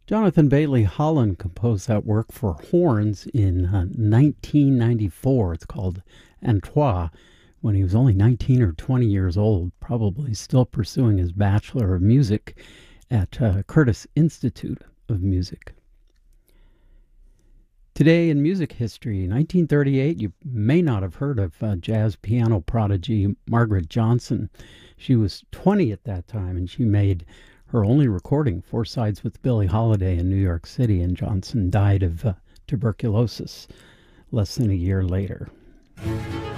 Jonathan Bailey Holland composed that work for horns in 1994. It's called Antoine, when he was only 19 or 20 years old, probably still pursuing his Bachelor of Music at Curtis Institute of Music. Today in music history, 1938, you may not have heard of jazz piano prodigy Margaret Johnson. She was 20 at that time, and she made her only recording, Four Sides with Billie Holiday, in New York City, and Johnson died of tuberculosis less than a year later.